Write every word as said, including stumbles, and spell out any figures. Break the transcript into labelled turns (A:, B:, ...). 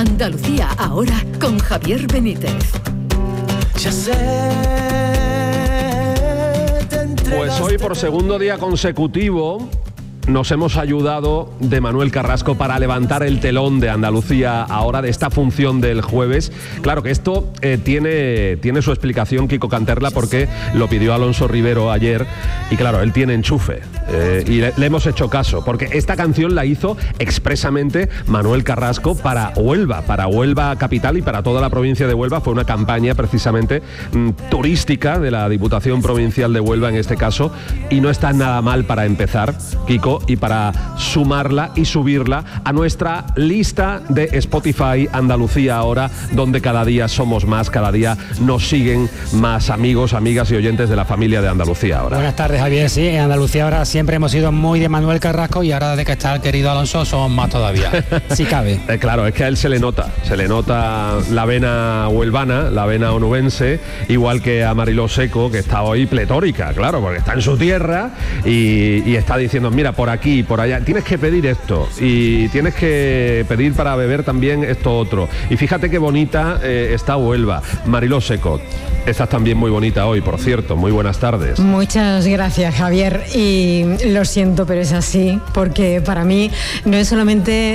A: Andalucía ahora con Javier Benítez.
B: Ya sé.
C: Pues hoy, por segundo día consecutivo, nos hemos ayudado de Manuel Carrasco para levantar el telón de Andalucía ahora, de esta función del jueves. Claro que esto eh, tiene, tiene su explicación, Kiko Canterla, porque lo pidió Alonso Rivero ayer y claro, él tiene enchufe eh, y le, le hemos hecho caso, porque esta canción la hizo expresamente Manuel Carrasco para Huelva, para Huelva capital y para toda la provincia de Huelva. Fue una campaña precisamente mm, turística de la Diputación Provincial de Huelva en este caso, y no está nada mal para empezar, Kiko, y para sumarla y subirla a nuestra lista de Spotify Andalucía ahora, donde cada día somos más, cada día nos siguen más amigos, amigas y oyentes de la familia de Andalucía ahora.
D: Buenas tardes, Javier. Sí, en Andalucía ahora siempre hemos sido muy de Manuel Carrasco y ahora desde que está el querido Alonso somos más todavía, si cabe.
C: Eh, claro, es que a él se le nota, se le nota la vena huelvana, la vena onubense, igual que a Mariló Seco, que está hoy pletórica, claro, porque está en su tierra y, y está diciendo, mira, por aquí, por allá, tienes que pedir esto y tienes que pedir para beber también esto otro. Y fíjate qué bonita eh, está Huelva. Mariló Seco, estás también muy bonita hoy, por cierto. Muy buenas tardes.
E: Muchas gracias, Javier, y lo siento, pero es así, porque para mí no es solamente